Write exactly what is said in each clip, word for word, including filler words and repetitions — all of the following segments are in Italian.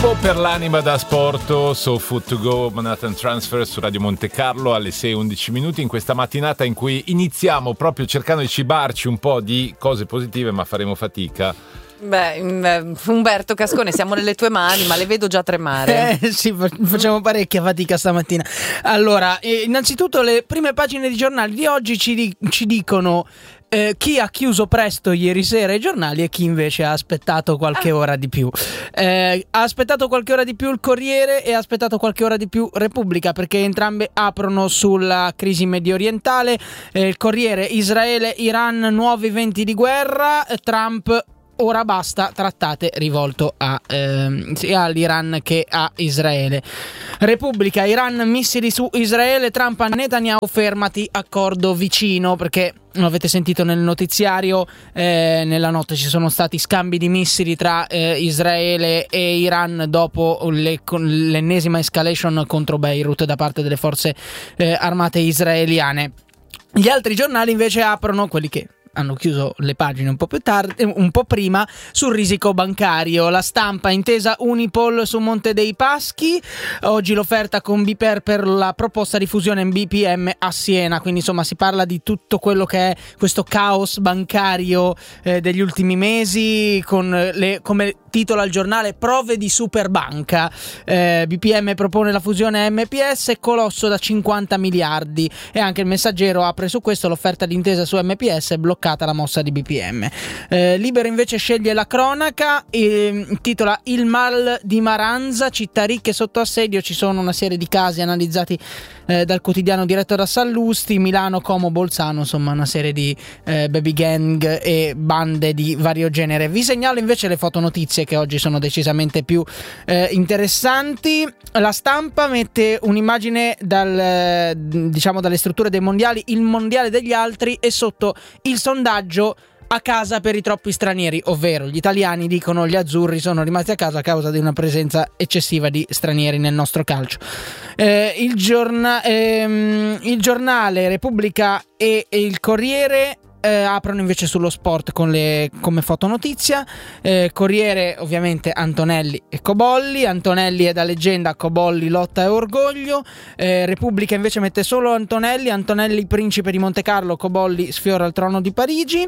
Per l'anima da sport, So Food to Go, Manhattan Transfer su Radio Monte Carlo alle sei e undici minuti in questa mattinata in cui iniziamo proprio cercando di cibarci un po' di cose positive, ma faremo fatica. Beh, Umberto Cascone, siamo nelle tue mani, ma le vedo già tremare. Eh sì, facciamo parecchia fatica stamattina. Allora, eh, innanzitutto le prime pagine di giornali di oggi ci, di- ci dicono eh, chi ha chiuso presto ieri sera i giornali e chi invece ha aspettato qualche ora di più. Eh, ha aspettato qualche ora di più il Corriere e ha aspettato qualche ora di più Repubblica, perché entrambe aprono sulla crisi medio orientale. Eh, il Corriere: Israele, Iran, nuovi venti di guerra. Trump: ora basta trattate, rivolto a, ehm, sia all'Iran che a Israele. Repubblica: Iran, missili su Israele, Trump a Netanyahu, fermati, accordo vicino, perché lo avete sentito nel notiziario, eh, nella notte ci sono stati scambi di missili tra eh, Israele e Iran dopo le, con, l'ennesima escalation contro Beirut da parte delle forze eh, armate israeliane. Gli altri giornali invece aprono, quelli che hanno chiuso le pagine un po' più tardi, un po' prima, sul risico bancario. La Stampa: intesa Unipol su Monte dei Paschi, oggi l'offerta con B P E R per la proposta di fusione B P M a Siena. Quindi insomma si parla di tutto quello che è questo caos bancario eh, degli ultimi mesi, con le, come titola il giornale, prove di superbanca. eh, B P M propone la fusione M P S, colosso da cinquanta miliardi, e anche il Messaggero apre su questo: l'offerta d'intesa su M P S, bloccata la mossa di B P M. Eh, Libero invece sceglie la cronaca e titola Il mal di Maranza, città ricche sotto assedio. Ci sono una serie di casi analizzati eh, dal quotidiano diretto da Sallusti: Milano, Como, Bolzano, insomma una serie di eh, baby gang e bande di vario genere. Vi segnalo invece le fotonotizie, che oggi sono decisamente più eh, interessanti. La Stampa mette un'immagine dal, diciamo dalle strutture dei mondiali, il mondiale degli altri, e sotto il sondaggio: a casa per i troppi stranieri, ovvero gli italiani dicono gli azzurri sono rimasti a casa a causa di una presenza eccessiva di stranieri nel nostro calcio. Eh, il, giorna- ehm, il giornale, Repubblica e, e il Corriere Eh, aprono invece sullo sport con le, come fotonotizia. eh, Corriere ovviamente Antonelli e Cobolli. Antonelli è da leggenda, Cobolli lotta e orgoglio. eh, Repubblica invece mette solo Antonelli: Antonelli principe di Monte Carlo, Cobolli sfiora il trono di Parigi.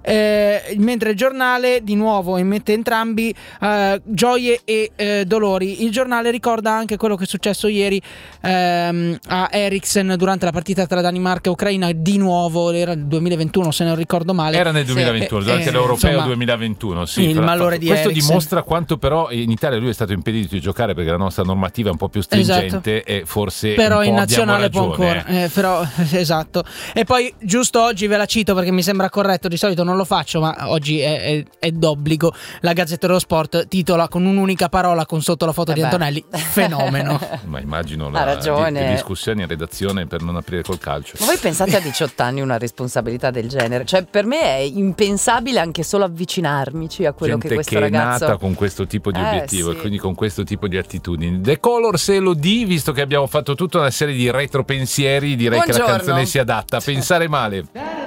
eh, mentre il giornale di nuovo mette entrambi eh, gioie e eh, dolori. Il giornale ricorda anche quello che è successo ieri ehm, a Eriksen durante la partita tra Danimarca e Ucraina. Di nuovo era il duemilaventuno, se non ricordo male. Era nel duemilaventuno, sì. durante eh, l'Europeo insomma, duemilaventuno. Sì, il malore di questo Eriksen dimostra quanto però in Italia lui è stato impedito di giocare perché la nostra normativa è un po' più stringente, esatto. E forse però un po' in nazionale può ancora. Eh, però esatto. E poi giusto oggi ve la cito perché mi sembra corretto, di solito non lo faccio, ma oggi è, è, è d'obbligo. La Gazzetta dello Sport titola con un'unica parola, con sotto la foto eh di beh. Antonelli: fenomeno. Ma immagino la, di, le discussioni in redazione per non aprire col calcio. Ma voi pensate a diciotto anni una responsabilità del genere? Cioè, per me è impensabile anche solo avvicinarmici a quello gente che questo che ragazzo è nata con questo tipo di eh, obiettivo, sì. e quindi con questo tipo di attitudini. The Color se lo di, visto che abbiamo fatto tutta una serie di retropensieri, direi Buongiorno. Che la canzone si adatta a pensare male.